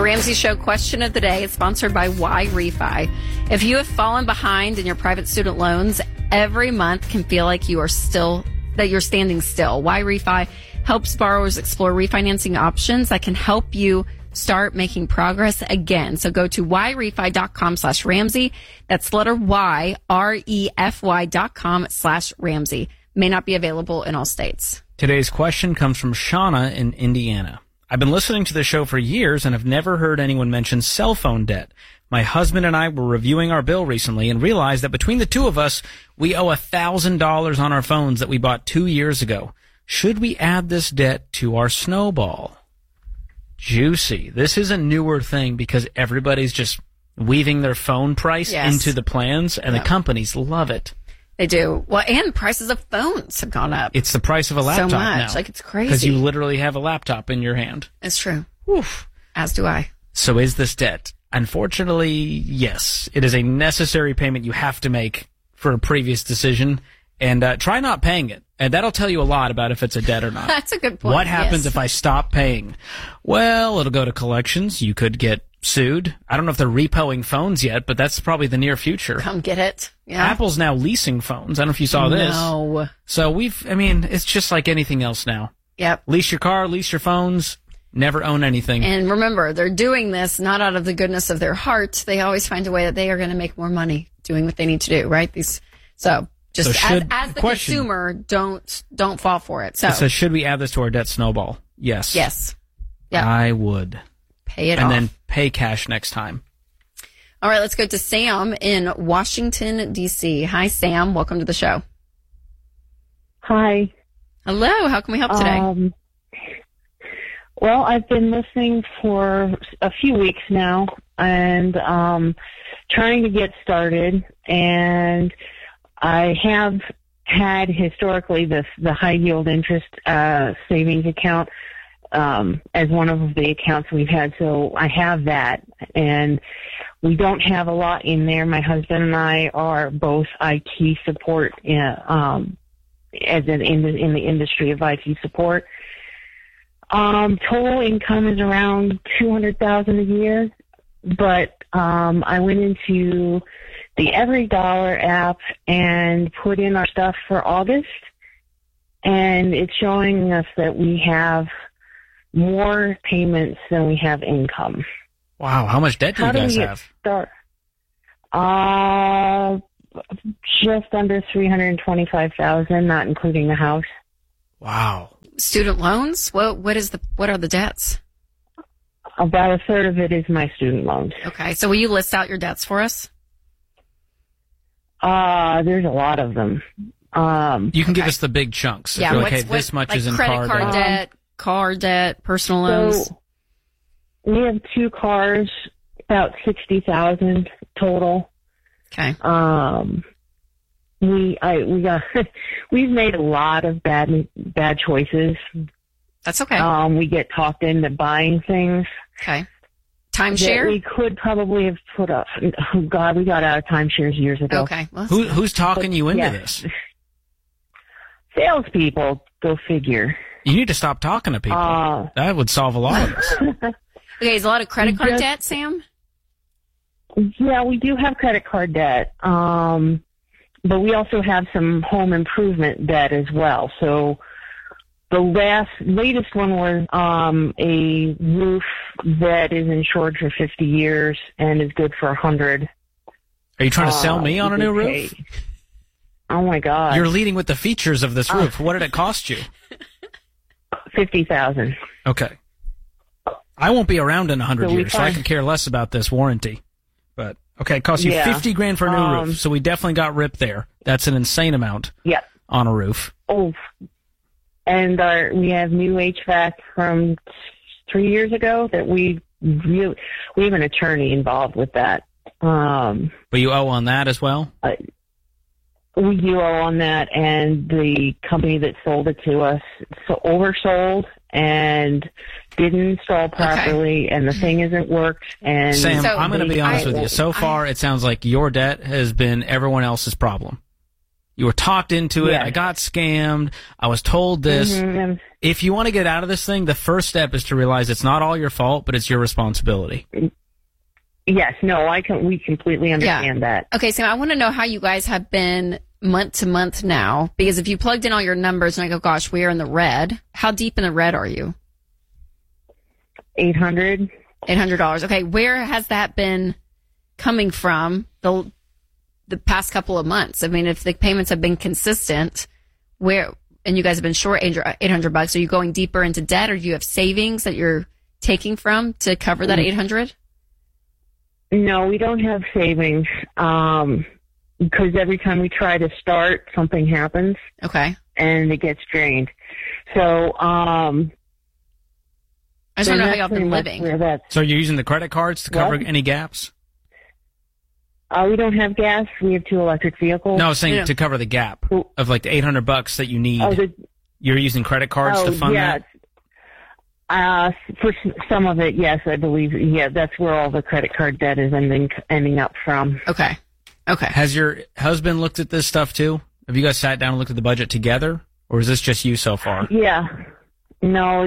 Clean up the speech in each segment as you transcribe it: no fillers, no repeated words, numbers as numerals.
Ramsey Show question of the day is sponsored by Y-Refi. If you have fallen behind in your private student loans, every month can feel like you're standing still. Y-Refi helps borrowers explore refinancing options that can help you start making progress again. So go to yrefi.com/Ramsey. That's letter Y, REFY.com/Ramsey. May not be available in all states. Today's question comes from Shauna in Indiana. I've been listening to the show for years and have never heard anyone mention cell phone debt. My husband and I were reviewing our bill recently and realized that between the two of us, we owe $1,000 on our phones that we bought 2 years ago. Should we add this debt to our snowball? Juicy. This is a newer thing because everybody's just weaving their phone price into the plans, and the companies love it. They do. Well, and prices of phones have gone up. It's the price of a laptop so much. now. Like, it's crazy. Because you literally have a laptop in your hand. It's true. Oof. As do I. So is this debt? Unfortunately, yes. It is a necessary payment you have to make for a previous decision. And try not paying it. And that'll tell you a lot about if it's a debt or not. That's a good point. What happens if I stop paying? Well, it'll go to collections. You could get sued. I don't know if they're repoing phones yet, but that's probably the near future. Come get it. Yeah. Apple's now leasing phones. I don't know if you saw this. No. So it's just like anything else now. Yep. Lease your car, lease your phones, never own anything. And remember, they're doing this not out of the goodness of their heart. They always find a way that they are going to make more money doing what they need to do, right? Just as the consumer, don't fall for it. So it says, should we add this to our debt snowball? Yes. Yes. Yeah. I would. Pay it off. And then pay cash next time. All right, let's go to Sam in Washington, D.C. Hi, Sam. Welcome to the show. Hi. Hello. How can we help today? Well, I've been listening for a few weeks now and trying to get started, and I have had historically the high yield interest savings account as one of the accounts we've had, so I have that, and we don't have a lot in there. My husband and I are both IT support in the industry of IT support. Total income is around $200,000 a year, but I went into the EveryDollar app and put in our stuff for August, and it's showing us that we have more payments than we have income. Wow, how much debt do you guys have? Just under $325,000, not including the house. Wow. Student loans? What are the debts? About a third of it is my student loans. Okay, so will you list out your debts for us? There's a lot of them. You can give us the big chunks. Yeah, like, hey, this much is in credit card debt, car debt, personal loans. So we have 2 cars, about $60,000 total. Okay. We've made a lot of bad choices. That's okay. We get talked into buying things. Okay. Timeshare? We could probably have put up. Oh God, we got out of timeshares years ago. Okay. Well, who's talking you into this? Salespeople. Go figure. You need to stop talking to people. That would solve a lot of this. Okay, is a lot of credit card debt, Sam? Yeah, we do have credit card debt. But we also have some home improvement debt as well. So the latest one was a roof that is insured for 50 years and is good for 100. Are you trying to sell me on a new roof? Oh my God! You're leading with the features of this roof. What did it cost you? $50,000. Okay. I won't be around in 100 years, so I could care less about this warranty. But okay, it cost you $50,000 for a new roof, so we definitely got ripped there. That's an insane amount. Yep. On a roof. Oh, and we have new HVAC from 3 years ago that we have an attorney involved with that. But you owe on that as well? We do owe on that, and the company that sold it to us oversold and didn't install properly, and the thing isn't worked. And Sam, I'm going to be honest with you. So far, it sounds like your debt has been everyone else's problem. You were talked into it. Yes. I got scammed. I was told this. Mm-hmm. If you want to get out of this thing, the first step is to realize it's not all your fault, but it's your responsibility. Yes, no, we completely understand that. Okay, Sam, I want to know how you guys have been month to month now, because if you plugged in all your numbers and I go, gosh, we are in the red, how deep in the red are you? $800. $800. Okay, where has that been coming from the past couple of months? I mean, if the payments have been consistent, and you guys have been short $800, are you going deeper into debt, or do you have savings that you're taking from to cover that $800? No, we don't have savings, because every time we try to start, something happens. Okay. And it gets drained. So, I just want to know how y'all been living. So you're using the credit cards to cover any gaps? We don't have gas. We have 2 electric vehicles. No, I was saying to cover the gap of like the $800 that you need. You're using credit cards to fund that? For some of it, yes, I believe. Yeah, that's where all the credit card debt is ending up from. Okay. Has your husband looked at this stuff too? Have you guys sat down and looked at the budget together, or is this just you so far? Yeah. No,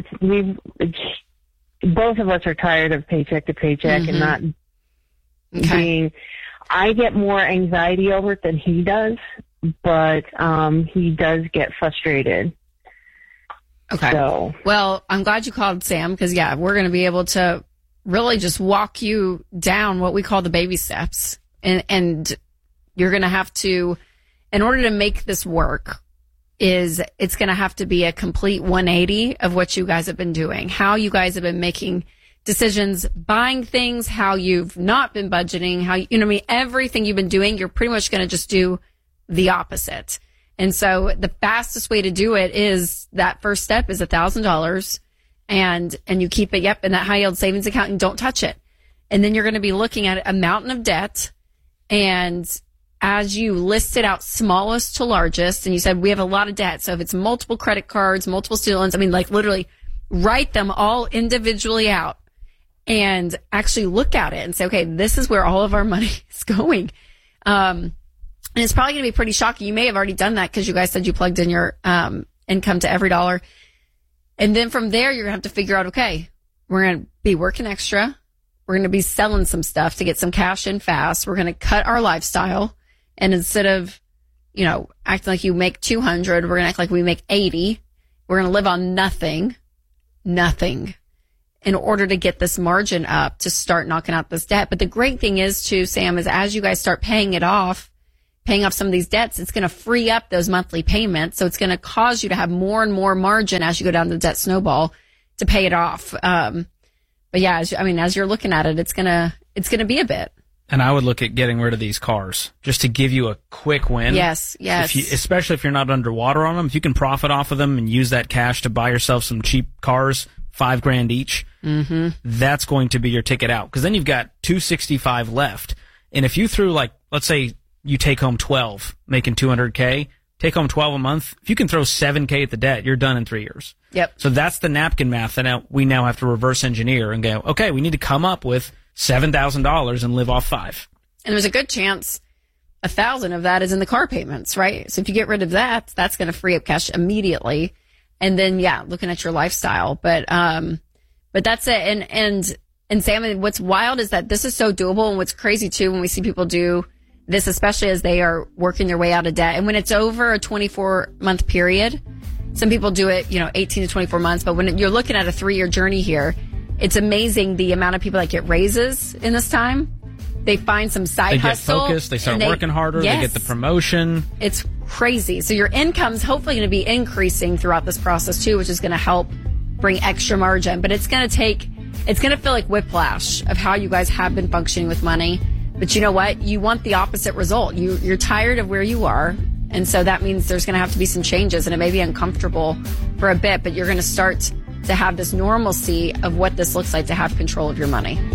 both of us are tired of paycheck to paycheck and not being. I get more anxiety over it than he does, but he does get frustrated. Okay. So. Well, I'm glad you called, Sam, because, we're going to be able to really just walk you down what we call the baby steps. And you're going to have to, in order to make this work, it's going to have to be a complete 180 of what you guys have been doing, how you guys have been making decisions, buying things, how you've not been budgeting, how, everything you've been doing, you're pretty much going to just do the opposite. And so the fastest way to do it is that first step is $1,000 and you keep it, in that high yield savings account and don't touch it. And then you're going to be looking at a mountain of debt. And as you list it out smallest to largest, and you said we have a lot of debt. So if it's multiple credit cards, multiple student loans, literally write them all individually out and actually look at it and say, okay, this is where all of our money is going. And it's probably going to be pretty shocking. You may have already done that because you guys said you plugged in your income to every dollar. And then from there, you're going to have to figure out, okay, we're going to be working extra. We're going to be selling some stuff to get some cash in fast. We're going to cut our lifestyle. And instead of, acting like you make 200, we're going to act like we make 80. We're going to live on nothing in order to get this margin up to start knocking out this debt. But the great thing is too, Sam, is as you guys start paying off some of these debts, it's going to free up those monthly payments. So it's going to cause you to have more and more margin as you go down the debt snowball to pay it off. But as you're looking at it, it's going to be a bit. And I would look at getting rid of these cars just to give you a quick win. Yes. Especially if you're not underwater on them. If you can profit off of them and use that cash to buy yourself some cheap cars, $5,000 each, that's going to be your ticket out. Because then you've got $265 left. And if you threw let's say you take home 12, making $200K, take home 12 a month. If you can throw $7K at the debt, you're done in 3 years. Yep. So that's the napkin math that we now have to reverse engineer and go, okay, we need to come up with $7,000 and live off 5. And there's a good chance 1,000 of that is in the car payments, right? So if you get rid of that, that's going to free up cash immediately. And then, looking at your lifestyle. But that's it. And Sam, what's wild is that this is so doable. And what's crazy too, when we see people do this, especially as they are working their way out of debt. And when it's over a 24-month period, some people do it, 18 to 24 months. But when you're looking at a 3-year journey here, it's amazing the amount of people that get raises in this time. They find some side hustle. They get focused. They start working harder. Yes. They get the promotion. It's crazy. So your income's hopefully going to be increasing throughout this process too, which is going to help bring extra margin. But it's going to feel like whiplash of how you guys have been functioning with money. But you know what? You want the opposite result. You're tired of where you are. And so that means there's going to have to be some changes, and it may be uncomfortable for a bit, but you're going to start to have this normalcy of what this looks like to have control of your money.